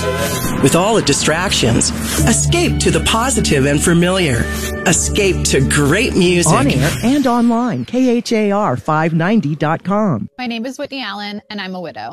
With all the distractions, escape to the positive and familiar. Escape to great music. On air and online, KHAR590.com. My name is Whitney Allen, and I'm a widow.